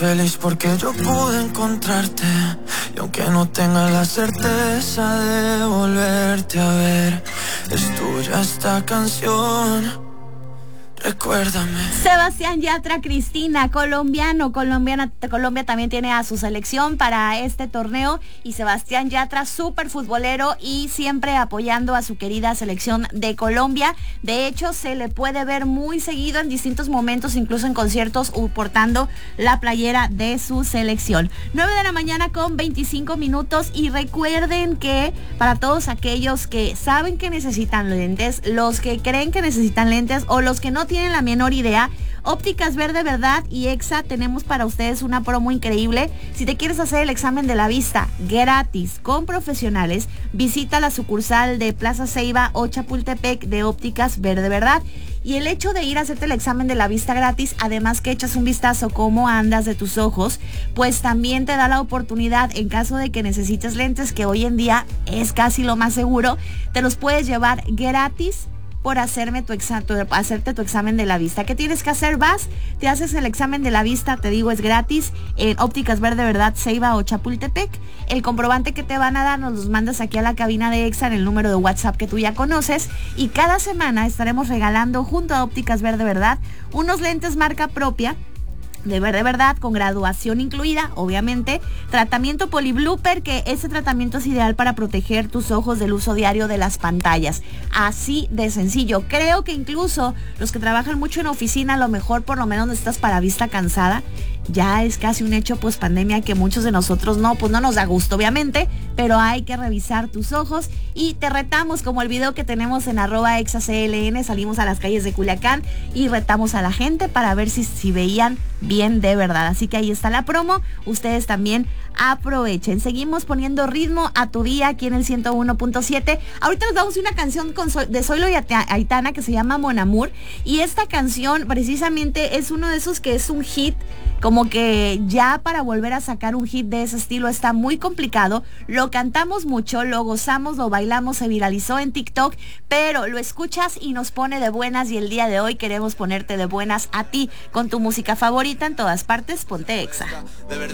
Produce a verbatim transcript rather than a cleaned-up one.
Feliz porque yo pude encontrarte y aunque no tenga la certeza de volverte a ver, es tuya esta canción. Recuérdame. Sebastián Yatra, Cristina, colombiano, colombiana, Colombia también tiene a su selección para este torneo y Sebastián Yatra, súper futbolero y siempre apoyando a su querida selección de Colombia. De hecho, se le puede ver muy seguido en distintos momentos, incluso en conciertos, portando la playera de su selección. nueve de la mañana con veinticinco minutos y recuerden que para todos aquellos que saben que necesitan lentes, los que creen que necesitan lentes o los que no tienen la menor idea, Ópticas Verde Verdad y EXA tenemos para ustedes una promo increíble. Si te quieres hacer el examen de la vista gratis con profesionales, visita la sucursal de Plaza Ceiba o Chapultepec de Ópticas Verde Verdad. Y el hecho de ir a hacerte el examen de la vista gratis, además que echas un vistazo cómo andas de tus ojos, pues también te da la oportunidad, en caso de que necesites lentes, que hoy en día es casi lo más seguro, te los puedes llevar gratis por hacerme tu exa- tu, hacerte tu examen de la vista. ¿Qué tienes que hacer? Vas, te haces el examen de la vista, te digo, es gratis, en Ópticas Verde Verdad, Ceiba o Chapultepec. El comprobante que te van a dar nos los mandas aquí a la cabina de EXA en el número de WhatsApp que tú ya conoces, y cada semana estaremos regalando junto a Ópticas Verde Verdad unos lentes marca propia de Verde Verdad, con graduación incluida, obviamente, tratamiento Poliblooper, que ese tratamiento es ideal para proteger tus ojos del uso diario de las pantallas. Así de sencillo. Creo que incluso los que trabajan mucho en oficina, a lo mejor por lo menos necesitas para vista cansada. Ya es casi un hecho post pandemia que muchos de nosotros no, pues no nos da gusto, obviamente, pero hay que revisar tus ojos y te retamos, como el video que tenemos en arroba exacln, salimos a las calles de Culiacán y retamos a la gente para ver si, si veían bien de verdad. Así que ahí está la promo, ustedes también aprovechen. Seguimos poniendo ritmo a tu día aquí en el ciento uno punto siete. Ahorita nos vamos a una canción con so- de Zoilo y Aitana que se llama Mon Amour, y esta canción precisamente es uno de esos que es un hit. Como que ya para volver a sacar un hit de ese estilo está muy complicado. Lo cantamos mucho, lo gozamos, lo bailamos, se viralizó en TikTok, pero lo escuchas y nos pone de buenas, y el día de hoy queremos ponerte de buenas a ti con tu música favorita en todas partes. Ponte Exa.